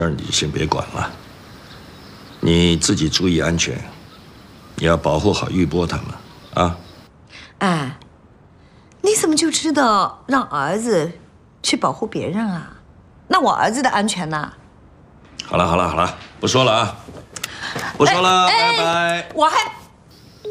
你就先别管了，你自己注意安全，你要保护好玉波他们啊。 哎，你怎么就知道让儿子去保护别人啊？那我儿子的安全呢？ 好了，不说了啊，不说了，拜拜。 我还。